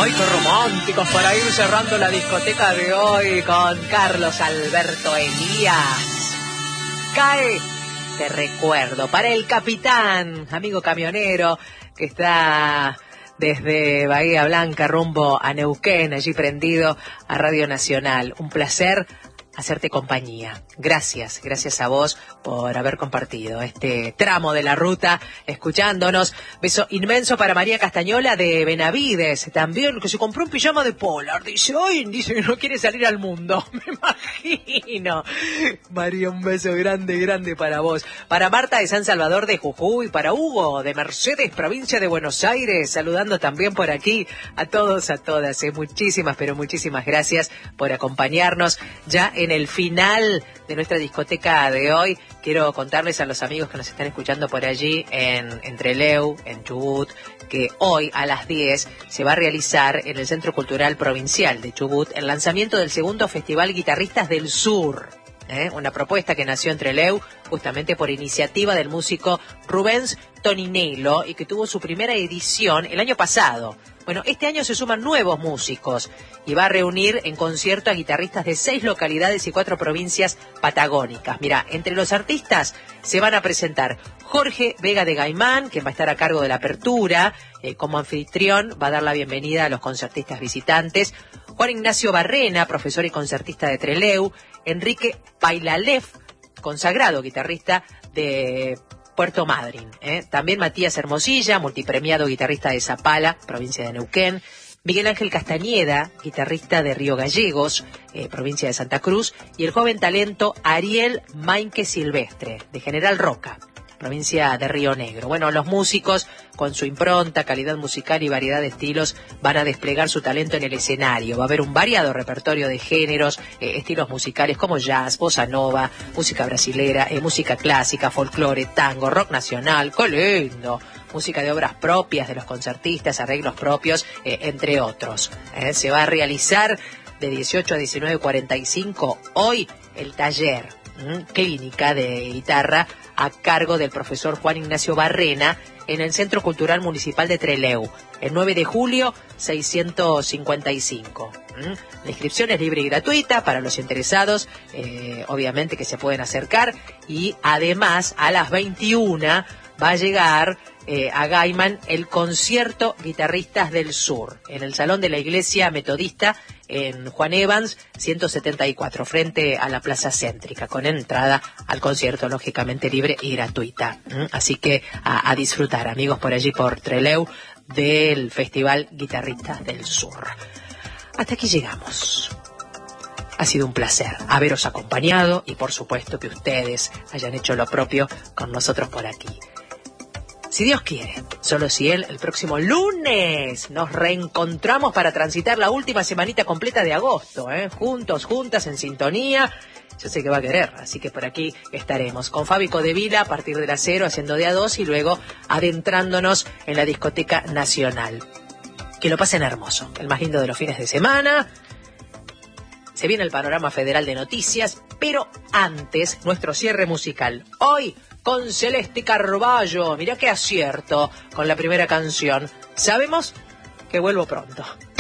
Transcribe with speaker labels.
Speaker 1: ¡Ay, qué románticos para ir cerrando la discoteca de hoy con Carlos Alberto Elías! Cae de recuerdo para el capitán, amigo camionero, que está desde Bahía Blanca rumbo a Neuquén, allí prendido a Radio Nacional. Un placer hacerte compañía. Gracias a vos por haber compartido este tramo de la ruta escuchándonos. Beso inmenso para María Castañola de Benavides, también, que se compró un pijama de Polar. Dice que no quiere salir al mundo. Me imagino. María, un beso grande para vos. Para Marta de San Salvador de Jujuy, para Hugo de Mercedes, provincia de Buenos Aires, saludando también por aquí a todos, a todas. Muchísimas, pero muchísimas gracias por acompañarnos ya en el final de nuestra discoteca de hoy. Quiero contarles a los amigos que nos están escuchando por allí en Trelew, en Chubut, que hoy a las 10 se va a realizar en el Centro Cultural Provincial de Chubut el lanzamiento del segundo Festival Guitarristas del Sur. Una propuesta que nació en Trelew justamente por iniciativa del músico Rubens Toninello y que tuvo su primera edición el año pasado. Bueno, este año se suman nuevos músicos y va a reunir en concierto a guitarristas de 6 localidades y 4 provincias patagónicas. Mira, entre los artistas se van a presentar Jorge Vega de Gaimán, quien va a estar a cargo de la apertura, como anfitrión, va a dar la bienvenida a los concertistas visitantes. Juan Ignacio Barrena, profesor y concertista de Trelew. Enrique Pailalev, consagrado guitarrista de Puerto Madryn. También Matías Hermosilla, multipremiado guitarrista de Zapala, provincia de Neuquén. Miguel Ángel Castañeda, guitarrista de Río Gallegos, provincia de Santa Cruz. Y el joven talento Ariel Mainque Silvestre, de General Roca, provincia de Río Negro. Bueno, los músicos, con su impronta, calidad musical y variedad de estilos, van a desplegar su talento en el escenario. Va a haber un variado repertorio de géneros, estilos musicales como jazz, bossa nova, música brasilera, música clásica, folclore, tango, rock nacional, ¡qué lindo! Música de obras propias de los concertistas, arreglos propios, entre otros. Se va a realizar de 18 a 19:45 hoy el taller clínica de guitarra a cargo del profesor Juan Ignacio Barrena en el Centro Cultural Municipal de Trelew, el 9 de julio 655. La inscripción es libre y gratuita para los interesados, obviamente que se pueden acercar, y además a las 21 va a llegar a Gaiman el concierto Guitarristas del Sur en el Salón de la Iglesia Metodista en Juan Evans 174, frente a la Plaza Céntrica, con entrada al concierto lógicamente libre y gratuita. Así que a disfrutar, amigos, por allí por Trelew, del Festival Guitarristas del Sur. Hasta aquí llegamos. Ha sido un placer haberos acompañado y por supuesto que ustedes hayan hecho lo propio con nosotros por aquí. Si Dios quiere, solo si Él, el próximo lunes nos reencontramos para transitar la última semanita completa de agosto, juntos, juntas, en sintonía. Yo sé que va a querer, así que por aquí estaremos con Fabi Codevila a partir de las 0 haciendo de a 2 y luego adentrándonos en la discoteca nacional. Que lo pasen hermoso, el más lindo de los fines de semana. Se viene el panorama federal de noticias, pero antes nuestro cierre musical. Hoy con Celeste Carballo. Mirá qué acierto con la primera canción. Sabemos que vuelvo pronto.